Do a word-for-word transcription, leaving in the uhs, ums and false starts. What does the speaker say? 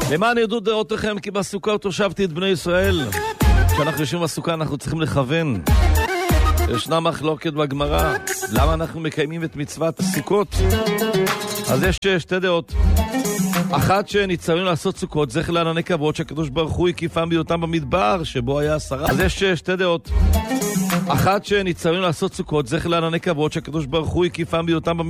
למען ידעו דעותיכם כי בסוכות הושבתי את בני ישראל. כשאנחנו יושבים בסוכה אנחנו צריכים לכוון. ישנה מחלוקת בגמרא, למה אנחנו מקיימים את מצוות הסוכות? אז יש שתי דעות. אחת שניצבים לעשות סוכות, זכר לענני כבוד שהקדוש ברוך הוא הקיפם בהיותם במדבר שבו היה עשרה. אז יש שתי דעות. אחת שניצבים לעשות סוכות, זכר לענני כבוד שהקדוש ברוך הוא הקיפם בהיותם במדבר